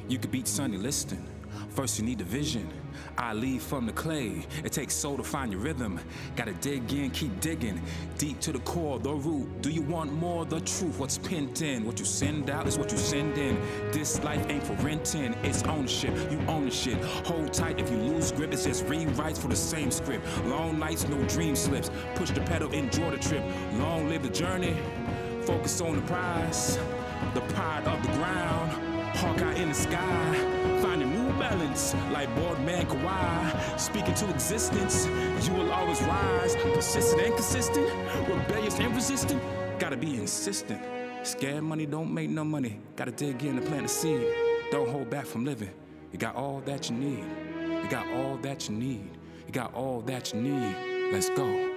You could beat Sonny Liston. First you need the vision. I lead from the clay. It takes soul to find your rhythm. Gotta dig in, keep digging. Deep to the core, the root. Do you want more? The truth. What's pinned in? What you send out is what you send in. This life ain't for renting. It's ownership. You own the shit. Hold tight. If you lose grip, it's just rewrites for the same script. Long nights, no dream slips. Push the pedal, enjoy the trip. Long live the journey. Focus on the prize. The pride of the ground. Hawkeye in the sky, finding new balance like Boardman Kawhi. Speaking to existence, you will always rise. Persistent and consistent, rebellious and resistant. Gotta be insistent. Scared money don't make no money. Gotta dig in to plant a seed. Don't hold back from living. You got all that you need. You got all that you need. You got all that you need. Let's go.